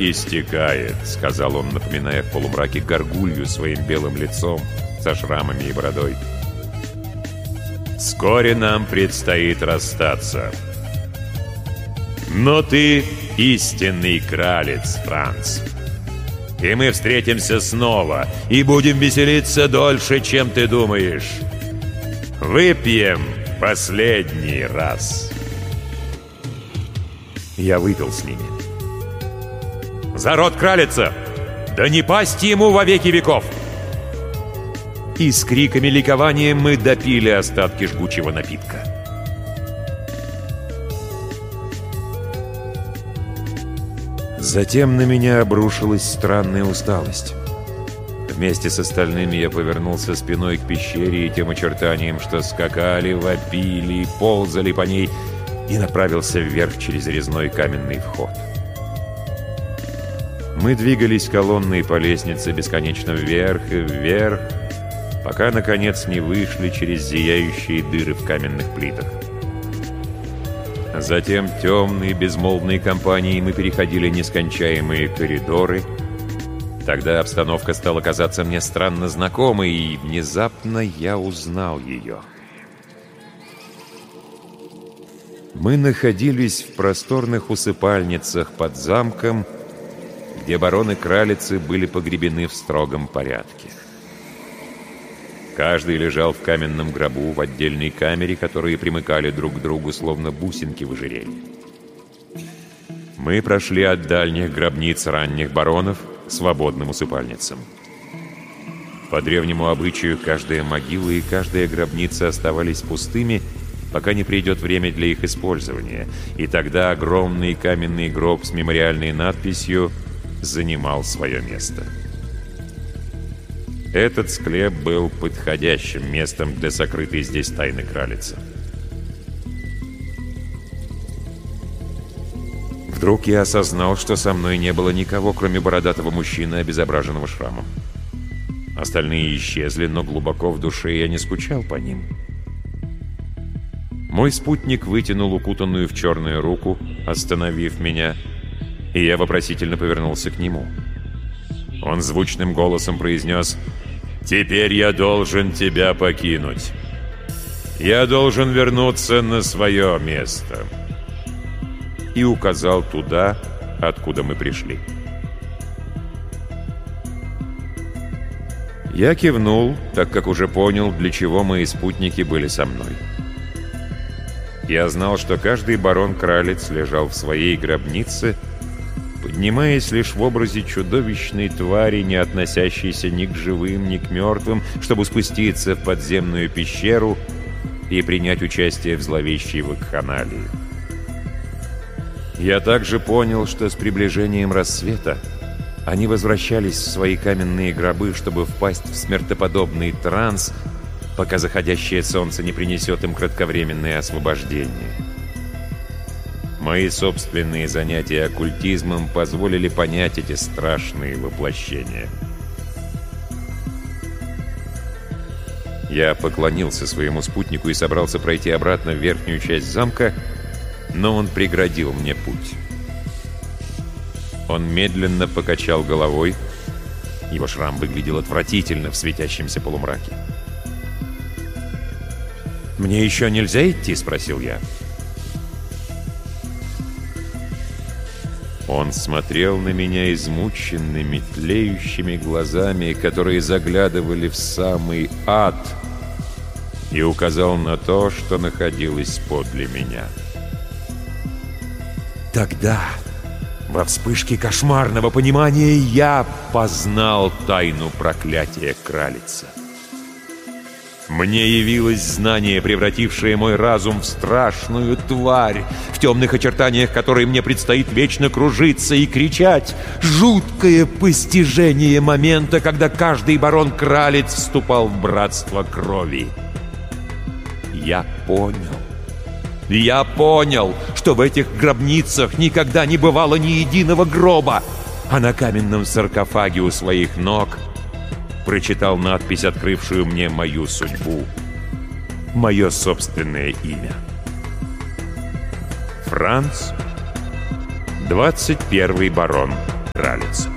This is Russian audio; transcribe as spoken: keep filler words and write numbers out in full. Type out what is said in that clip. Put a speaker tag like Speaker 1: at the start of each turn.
Speaker 1: истекает», — сказал он, напоминая в полумраке горгулью своим белым лицом со шрамами и бородой. «Вскоре нам предстоит расстаться. Но ты истинный кралец, Франц. И мы встретимся снова и будем веселиться дольше, чем ты думаешь. Выпьем последний раз». Я выпил с ними. «За род кралица! Да не пасть ему во веки веков!» И с криками ликования мы допили остатки жгучего напитка. Затем на меня обрушилась странная усталость. Вместе с остальными я повернулся спиной к пещере и тем очертаниям, что скакали, вопили, ползали по ней, и направился вверх через резной каменный вход. Мы двигались колонной по лестнице бесконечно вверх и вверх, пока, наконец, не вышли через зияющие дыры в каменных плитах. Затем темной безмолвной компанией мы переходили нескончаемые коридоры. Тогда обстановка стала казаться мне странно знакомой, и внезапно я узнал ее. Мы находились в просторных усыпальницах под замком, где бароны-кралицы были погребены в строгом порядке. Каждый лежал в каменном гробу в отдельной камере, которые примыкали друг к другу, словно бусинки в ожерелье. Мы прошли от дальних гробниц ранних баронов к свободным усыпальницам. По древнему обычаю, каждая могила и каждая гробница оставались пустыми, пока не придет время для их использования, и тогда огромный каменный гроб с мемориальной надписью занимал свое место. Этот склеп был подходящим местом для сокрытой здесь тайны кралицы. Вдруг я осознал, что со мной не было никого, кроме бородатого мужчины, обезображенного шрамом. Остальные исчезли, но глубоко в душе я не скучал по ним. Мой спутник вытянул укутанную в черную руку, остановив меня, и я вопросительно повернулся к нему. Он звучным голосом произнес: «Теперь я должен тебя покинуть. Я должен вернуться на свое место». И указал туда, откуда мы пришли. Я кивнул, так как уже понял, для чего мои спутники были со мной. Я знал, что каждый барон-кралец лежал в своей гробнице, поднимаясь лишь в образе чудовищной твари, не относящейся ни к живым, ни к мертвым, чтобы спуститься в подземную пещеру и принять участие в зловещей вакханалии. Я также понял, что с приближением рассвета они возвращались в свои каменные гробы, чтобы впасть в смертоподобный транс, пока заходящее солнце не принесет им кратковременное освобождение. Мои собственные занятия оккультизмом позволили понять эти страшные воплощения. Я поклонился своему спутнику и собрался пройти обратно в верхнюю часть замка, но он преградил мне путь. Он медленно покачал головой. Его шрам выглядел отвратительно в светящемся полумраке. «Мне еще нельзя идти?» — спросил я. Он смотрел на меня измученными, тлеющими глазами, которые заглядывали в самый ад, и указал на то, что находилось подле меня. Тогда, во вспышке кошмарного понимания, я познал тайну проклятия кралицы. Мне явилось знание, превратившее мой разум в страшную тварь, в темных очертаниях которой мне предстоит вечно кружиться и кричать. Жуткое постижение момента, когда каждый барон-кралец вступал в братство крови. Я понял. Я понял, что в этих гробницах никогда не бывало ни единого гроба, а на каменном саркофаге у своих ног прочитал надпись, открывшую мне мою судьбу, мое собственное имя. Франц, двадцать первый барон. кралицу.